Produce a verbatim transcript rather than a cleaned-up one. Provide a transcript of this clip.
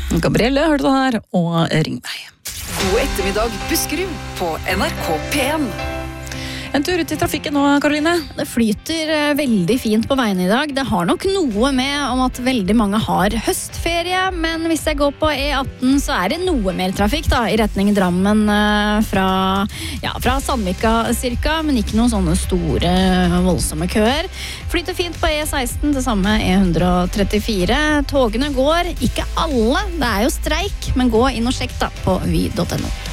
Gabrielle hørte det her, og ring meg. God ettermiddag, Buskerud på N R K P en. En tur ut i trafikken nå, Karoline. Det flyter eh, veldig fint på veien i dag. Det har nok noe med om at veldig mange har høstferie, men hvis jeg går på E atten så er det noe mer trafikk da, i retning Drammen eh, fra, ja, fra Sandvika cirka, men ikke noen sånne store, voldsomme køer. Flyter fint på E seksten, det samme E ett trettifire. Togene går, ikke alle, det er jo streik, men gå inn og sjekk da på vy punktum no.